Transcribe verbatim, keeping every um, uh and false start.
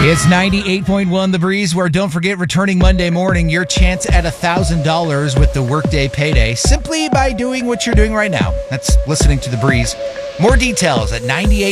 It's ninety-eight point one The Breeze, where don't forget, returning Monday morning, your chance at one thousand dollars with the Workday Payday, simply by doing what you're doing right now. That's listening to The Breeze. More details at ninety-eight.